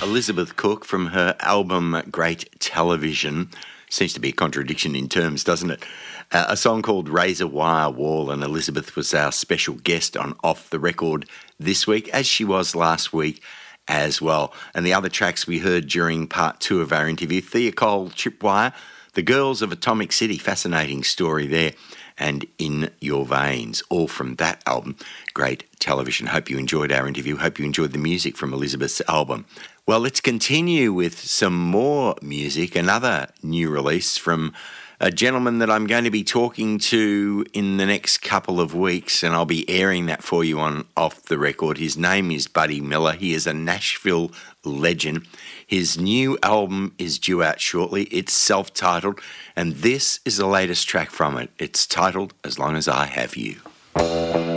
Elizabeth Cook from her album Great Television. Seems to be a contradiction in terms, doesn't it? A song called Razor Wire Wall, and Elizabeth was our special guest on Off the Record this week, as she was last week as well. And the other tracks we heard during part 2 of our interview, Thea Cole, Tripwire, The Girls of Atomic City, fascinating story there, and In Your Veins, all from that album, Great Television. Hope you enjoyed our interview. Hope you enjoyed the music from Elizabeth's album. Well, let's continue with some more music, another new release from a gentleman that I'm going to be talking to in the next couple of weeks, and I'll be airing that for you on Off the Record. His name is Buddy Miller. He is a Nashville legend. His new album is due out shortly. It's self-titled, and this is the latest track from it. It's titled As Long as I Have You.